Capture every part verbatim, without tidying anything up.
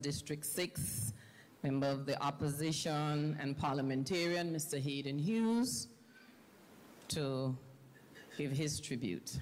District six, member of the opposition and parliamentarian, Mister Hayden Hughes, to give his tribute.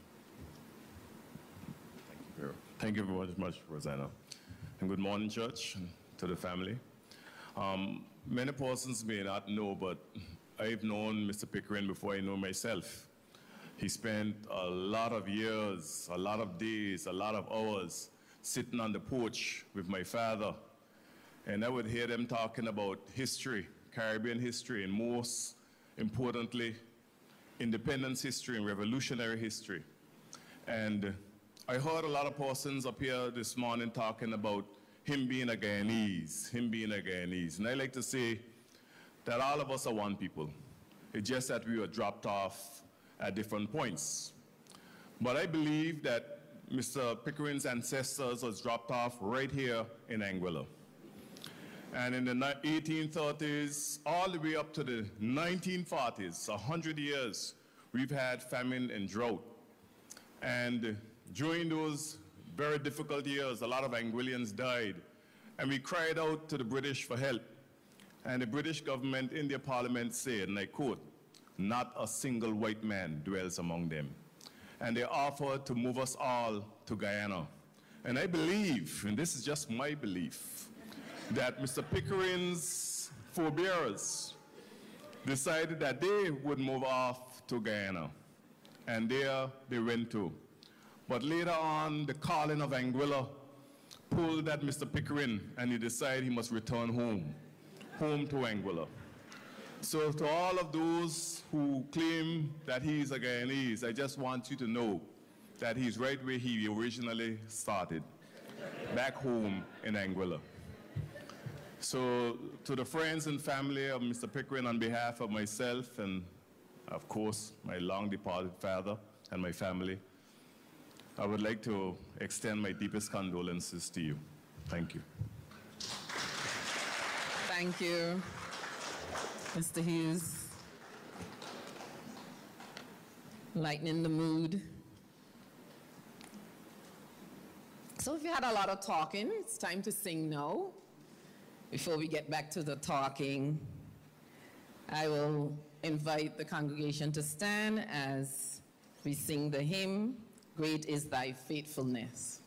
Thank you, Thank you very much, Rosanna. And good morning, church, and to the family. Um, many persons may not know, but I've known Mister Pickering before I know myself. He spent a lot of years, a lot of days, a lot of hours sitting on the porch with my father. And I would hear them talking about history, Caribbean history, and most importantly, independence history and revolutionary history. And I heard a lot of persons up here this morning talking about him being a Guyanese, him being a Guyanese. And I like to say that all of us are one people. It's just that we were dropped off at different points. But I believe that Mister Pickering's ancestors was dropped off right here in Anguilla. And in the eighteen thirties, all the way up to the nineteen forties, a hundred years, we've had famine and drought. And during those very difficult years, a lot of Anguillians died. And we cried out to the British for help. And the British government in their parliament said, and I quote, "Not a single white man dwells among them." And they offered to move us all to Guyana. And I believe, and this is just my belief, that Mister Pickering's forebears decided that they would move off to Guyana. And there they went to. But later on, the calling of Anguilla pulled at Mister Pickering, and he decided he must return home, home to Anguilla. So to all of those who claim that he's a Guyanese, I just want you to know that he's right where he originally started, back home in Anguilla. So to the friends and family of Mister Pickering, on behalf of myself and, of course, my long-departed father and my family, I would like to extend my deepest condolences to you. Thank you. Thank you, Mister Hughes. Lightening the mood. So if you had a lot of talking, it's time to sing now. Before we get back to the talking, I will invite the congregation to stand as we sing the hymn, "Great is Thy Faithfulness."